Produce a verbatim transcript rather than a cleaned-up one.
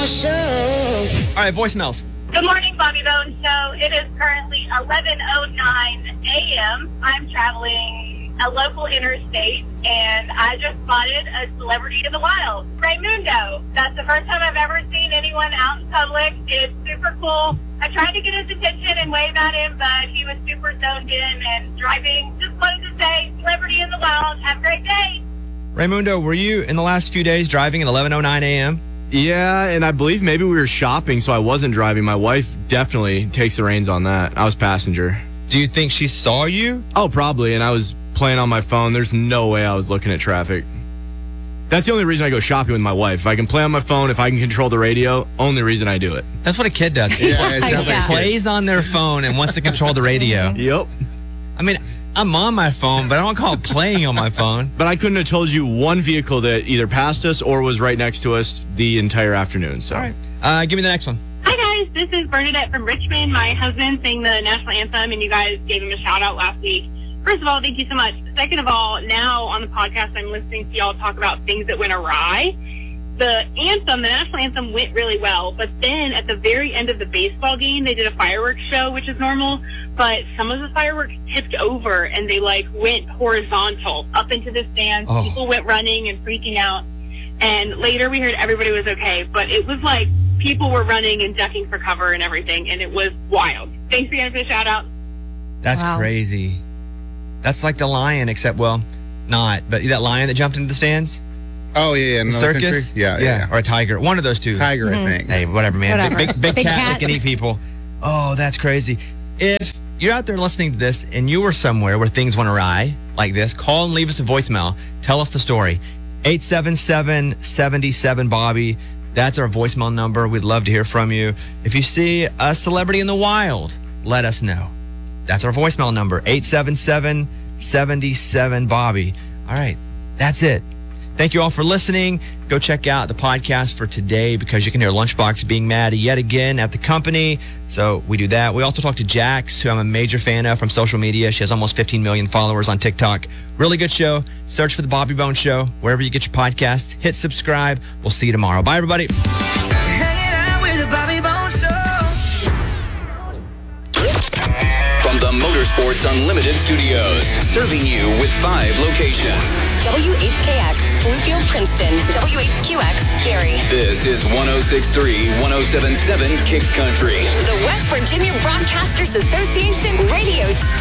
All right, voicemails. Good morning, Bobby Bones Show. It is currently eleven oh nine a.m. I'm traveling a local interstate, and I just spotted a celebrity in the wild, Raymundo. That's the first time I've ever seen anyone out in public. It's super cool. I tried to get his attention and wave at him, but he was super zoned in and driving. Just wanted to say, celebrity in the wild. Have a great day. Raymundo, were you in the last few days driving at eleven oh nine a.m.? Yeah, and I believe maybe we were shopping, so I wasn't driving. My wife definitely takes the reins on that. I was passenger. Do you think she saw you? Oh, probably, and I was playing on my phone. There's no way I was looking at traffic. That's the only reason I go shopping with my wife. If I can play on my phone, if I can control the radio, only reason I do it. That's what a kid does. Yeah, it sounds Yeah. like a kid. Plays on their phone and wants to control the radio. Yep. I mean, I'm on my phone, but I don't call it playing on my phone. But I couldn't have told you one vehicle that either passed us or was right next to us the entire afternoon. So. All right. Uh, give me the next one. Hi, guys. This is Bernadette from Richmond. My husband sang the national anthem, and you guys gave him a shout-out last week. First of all, thank you so much. Second of all, now on the podcast, I'm listening to y'all talk about things that went awry. The anthem, the national anthem, went really well, but then at the very end of the baseball game, they did a fireworks show, which is normal, but some of the fireworks tipped over, and they, like, went horizontal up into the stands. Oh. People went running and freaking out, and later we heard everybody was okay, but it was like people were running and ducking for cover and everything, and it was wild. Thanks again for the shout-out. That's Wow. crazy. That's like the lion, except, well, not. But that lion that jumped into the stands? Oh, yeah, yeah. in The another circus? country? Yeah, yeah, yeah. Or a tiger. One of those two. Tiger, I think. Hey, whatever, man. Whatever. Big, big, big, Big cat, cat. that can eat people. Oh, that's crazy. If you're out there listening to this and you were somewhere where things went awry like this, call and leave us a voicemail. Tell us the story. eight seven seven, seven seven, Bobby. That's our voicemail number. We'd love to hear from you. If you see a celebrity in the wild, let us know. That's our voicemail number, eight seven seven, seven seven, Bobby. All right, that's it. Thank you all for listening. Go check out the podcast for today because you can hear Lunchbox being mad yet again at the company. So we do that. We also talk to Jax, who I'm a major fan of from social media. She has almost fifteen million followers on TikTok. Really good show. Search for The Bobby Bones Show wherever you get your podcasts. Hit subscribe. We'll see you tomorrow. Bye, everybody. Hanging out with the Bobby Bones Show. From the Motorsports Unlimited Studios, serving you with five locations. W H K X, Bluefield, Princeton. W H Q X, Gary. This is one oh six point three, one oh seven point seven Kicks Country. The West Virginia Broadcasters Association radio station.